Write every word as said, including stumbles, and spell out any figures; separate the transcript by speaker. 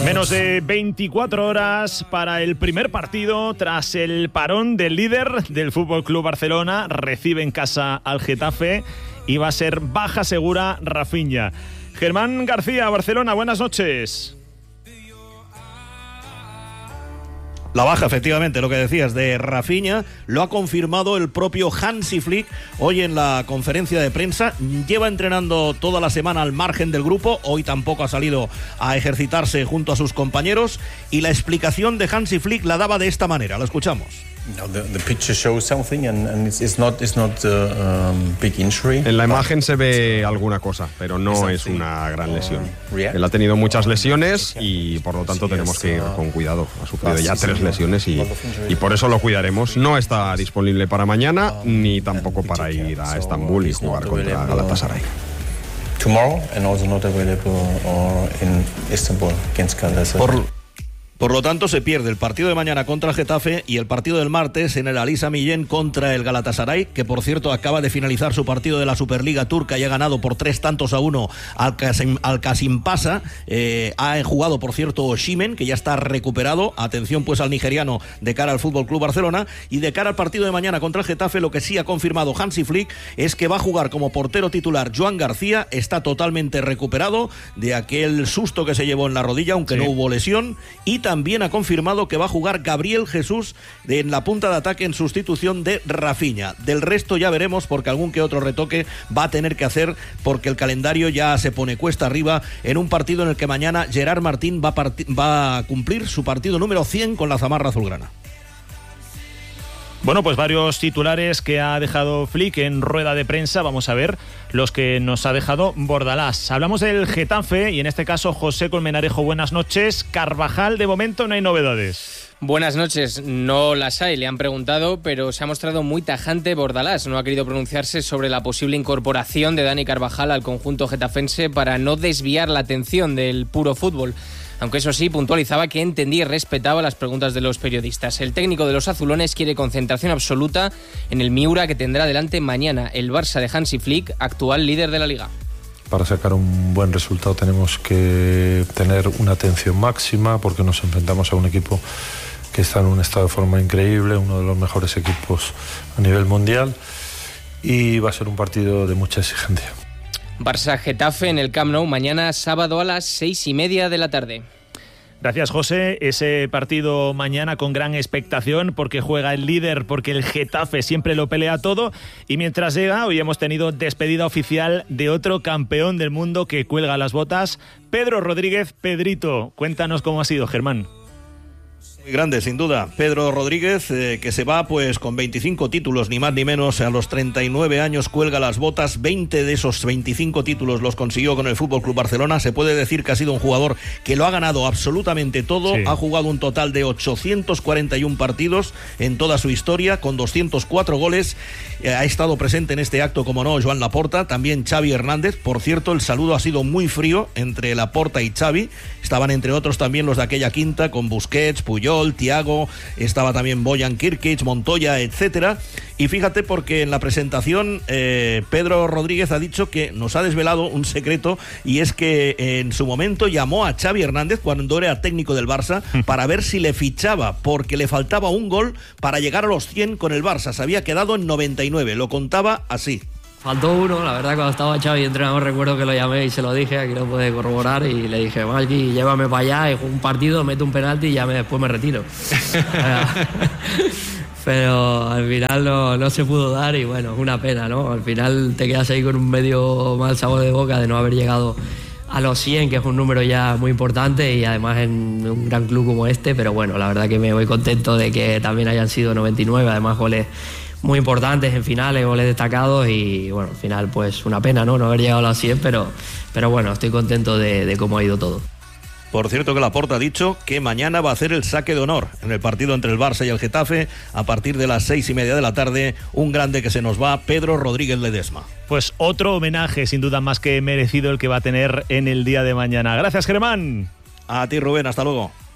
Speaker 1: Menos de veinticuatro horas para el primer partido tras el parón del líder del F C Barcelona. Recibe en casa al Getafe y va a ser baja segura Rafinha. Germán García, Barcelona, buenas noches.
Speaker 2: La baja, efectivamente, lo que decías de Rafinha, lo ha confirmado el propio Hansi Flick hoy en la conferencia de prensa. Lleva entrenando toda la semana al margen del grupo, hoy tampoco ha salido a ejercitarse junto a sus compañeros, y la explicación de Hansi Flick la daba de esta manera, la escuchamos.
Speaker 3: No, the, the picture shows something and, and it's, it's not, it's not a um, big injury.
Speaker 4: En la imagen se ve alguna cosa, pero no es una gran lesión. Él ha tenido muchas lesiones y por lo tanto tenemos que ir con cuidado. Ha sufrido ya tres lesiones y, y por eso lo cuidaremos. No está disponible para mañana ni tampoco para ir a Estambul y jugar contra Galatasaray.
Speaker 3: Tomorrow and also not available or in Istanbul against Galatasaray.
Speaker 2: Por... Por lo tanto, se pierde el partido de mañana contra el Getafe y el partido del martes en el Ali Sami Yen contra el Galatasaray, que por cierto acaba de finalizar su partido de la Superliga Turca y ha ganado por tres tantos a uno al, Kasim, al Kasimpasa. Eh, ha jugado, por cierto, Osimhen, que ya está recuperado. Atención pues al nigeriano de cara al F C Barcelona. Y de cara al partido de mañana contra el Getafe, lo que sí ha confirmado Hansi Flick es que va a jugar como portero titular Joan García. Está totalmente recuperado de aquel susto que se llevó en la rodilla, aunque sí. no hubo lesión. Y también ha confirmado que va a jugar Gabriel Jesús en la punta de ataque en sustitución de Rafinha. Del resto ya veremos, porque algún que otro retoque va a tener que hacer, porque el calendario ya se pone cuesta arriba en un partido en el que mañana Gerard Martín va a, part- va a cumplir su partido número cien con la zamarra azulgrana.
Speaker 1: Bueno, pues varios titulares que ha dejado Flick en rueda de prensa. Vamos a ver los que nos ha dejado Bordalás. Hablamos del Getafe y en este caso José Colmenarejo, buenas noches. Carvajal, de momento no hay novedades.
Speaker 5: Buenas noches, no las hay, le han preguntado, pero se ha mostrado muy tajante Bordalás. No ha querido pronunciarse sobre la posible incorporación de Dani Carvajal al conjunto getafense para no desviar la atención del puro fútbol. Aunque eso sí, puntualizaba que entendía y respetaba las preguntas de los periodistas. El técnico de los azulones quiere concentración absoluta en el Miura que tendrá delante mañana el Barça de Hansi Flick, actual líder de la Liga.
Speaker 6: Para sacar un buen resultado tenemos que tener una atención máxima porque nos enfrentamos a un equipo que está en un estado de forma increíble, uno de los mejores equipos a nivel mundial, y va a ser un partido de mucha exigencia.
Speaker 5: Barça-Getafe en el Camp Nou mañana sábado a las seis y media de la tarde.
Speaker 1: Gracias, José. Ese partido mañana con gran expectación porque juega el líder, porque el Getafe siempre lo pelea todo. Y mientras llega, hoy hemos tenido despedida oficial de otro campeón del mundo que cuelga las botas, Pedro Rodríguez. Pedrito, cuéntanos cómo ha sido, Germán.
Speaker 2: Muy grande, sin duda. Pedro Rodríguez, eh, que se va pues con veinticinco títulos, ni más ni menos, a los treinta y nueve años, cuelga las botas. veinte de esos veinticinco títulos los consiguió con el F C Barcelona. Se puede decir que ha sido un jugador que lo ha ganado absolutamente todo. Sí. Ha jugado un total de ochocientos cuarenta y uno partidos en toda su historia, con doscientos cuatro goles. Eh, ha estado presente en este acto, como no, Joan Laporta, también Xavi Hernández. Por cierto, el saludo ha sido muy frío entre Laporta y Xavi. Estaban entre otros también los de aquella quinta, con Busquets, Puyol, Thiago, estaba también Bojan Kirkic, Montoya, etcétera. Y fíjate, porque en la presentación eh, Pedro Rodríguez ha dicho que nos ha desvelado un secreto, y es que en su momento llamó a Xavi Hernández cuando era técnico del Barça para ver si le fichaba, porque le faltaba un gol para llegar a los cien con el Barça. Se había quedado en noventa y nueve, lo contaba así.
Speaker 7: Faltó uno, la verdad, cuando estaba Xavi entrenador, recuerdo que lo llamé y se lo dije, aquí lo puede corroborar, y le dije, Malki, llévame para allá, y juego un partido, meto un penalti y ya me, después me retiro. Pero al final no, no se pudo dar, y bueno, es una pena, ¿no? Al final te quedas ahí con un medio mal sabor de boca de no haber llegado a los cien, que es un número ya muy importante, y además en un gran club como este. Pero bueno, la verdad que me voy contento de que también hayan sido noventa y nueve, además goles muy importantes en finales, goles destacados, y bueno, al final pues una pena, ¿no? No haber llegado a los cien, pero, pero bueno, estoy contento de, de cómo ha ido todo.
Speaker 2: Por cierto, que Laporta ha dicho que mañana va a hacer el saque de honor en el partido entre el Barça y el Getafe a partir de las seis y media de la tarde. Un grande que se nos va, Pedro Rodríguez Ledesma.
Speaker 1: Pues otro homenaje sin duda más que merecido el que va a tener en el día de mañana. Gracias, Germán.
Speaker 2: A ti, Rubén, hasta luego.